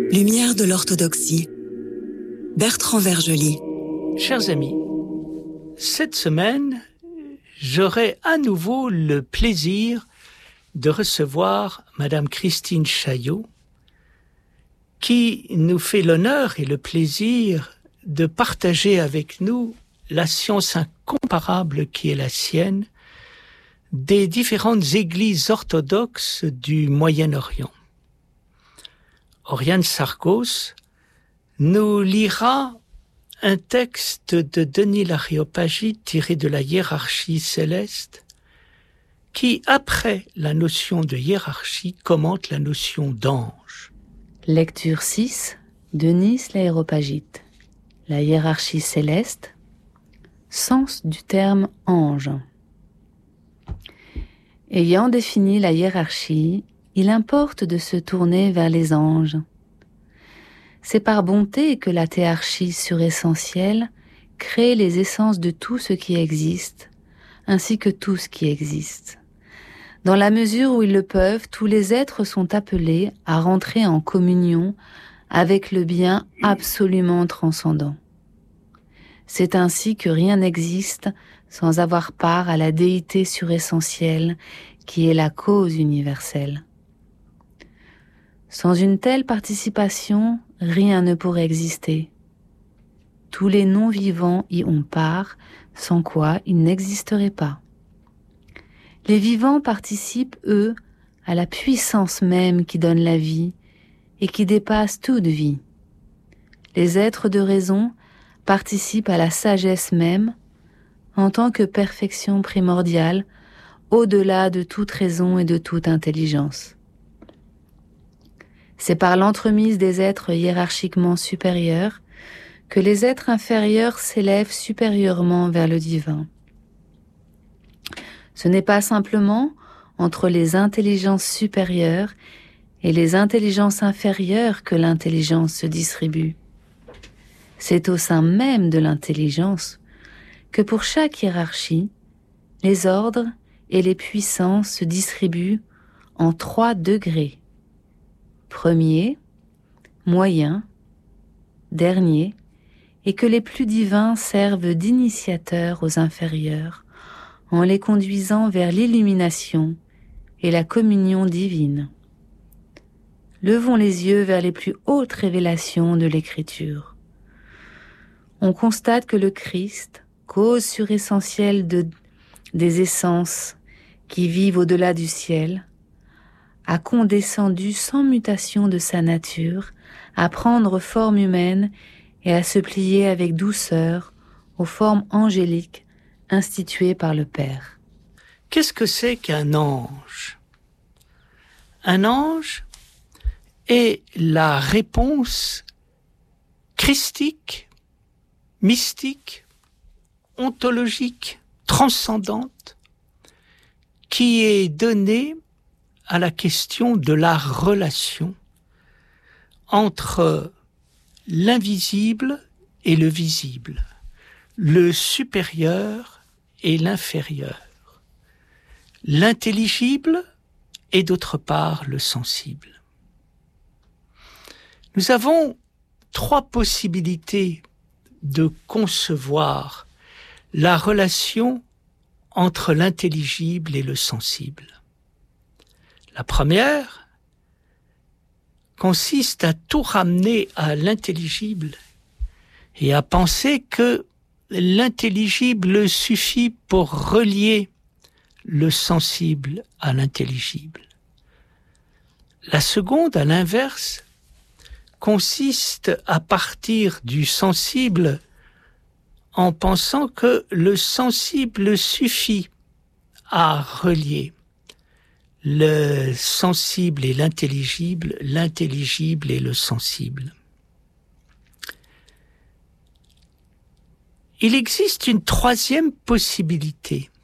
Lumière de l'orthodoxie. Bertrand Vergely. Chers amis, cette semaine, j'aurai à nouveau le plaisir de recevoir Madame Christine Chaillot, qui nous fait l'honneur et le plaisir de partager avec nous la science incomparable qui est la sienne des différentes églises orthodoxes du Moyen-Orient. Oriane Sargos nous lira un texte de Denis l'Aréopagite tiré de la hiérarchie céleste qui, après la notion de hiérarchie, commente la notion d'ange. Lecture 6, Denis l'Aréopagite. La hiérarchie céleste. Sens du terme ange. Ayant défini la hiérarchie, il importe de se tourner vers les anges. C'est par bonté que la théarchie suressentielle crée les essences de tout ce qui existe, ainsi que tout ce qui existe. Dans la mesure où ils le peuvent, tous les êtres sont appelés à rentrer en communion avec le bien absolument transcendant. C'est ainsi que rien n'existe sans avoir part à la déité suressentielle qui est la cause universelle. Sans une telle participation, rien ne pourrait exister. Tous les non-vivants y ont part, sans quoi ils n'existeraient pas. Les vivants participent, eux, à la puissance même qui donne la vie et qui dépasse toute vie. Les êtres de raison participent à la sagesse même en tant que perfection primordiale, au-delà de toute raison et de toute intelligence. C'est par l'entremise des êtres hiérarchiquement supérieurs que les êtres inférieurs s'élèvent supérieurement vers le divin. Ce n'est pas simplement entre les intelligences supérieures et les intelligences inférieures que l'intelligence se distribue. C'est au sein même de l'intelligence que pour chaque hiérarchie, les ordres et les puissances se distribuent en 3 degrés. Premier, moyen, dernier, et que les plus divins servent d'initiateurs aux inférieurs, en les conduisant vers l'illumination et la communion divine. Levons les yeux vers les plus hautes révélations de l'Écriture. On constate que le Christ, cause suressentielle des essences qui vivent au-delà du ciel, a condescendu sans mutation de sa nature à prendre forme humaine et à se plier avec douceur aux formes angéliques instituées par le Père. Qu'est-ce que c'est qu'un ange ? Un ange est la réponse christique, mystique, ontologique, transcendante, qui est donnée à la question de la relation entre l'invisible et le visible, le supérieur et l'inférieur, l'intelligible et d'autre part le sensible. Nous avons 3 possibilités de concevoir la relation entre l'intelligible et le sensible. La première consiste à tout ramener à l'intelligible et à penser que l'intelligible suffit pour relier le sensible à l'intelligible. La seconde, à l'inverse, consiste à partir du sensible en pensant que le sensible suffit à relier le sensible et l'intelligible et le sensible. Il existe une 3e possibilité